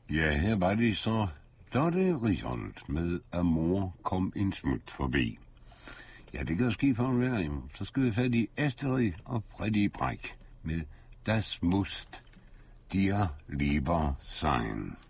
Ja, her var det så Dorte Risholdt med Amor kom en smut forbi. Ja, det kan ske for en hver. Så skal vi fat i Astrid og Freddy Bræk med Das Must dir lieber sein.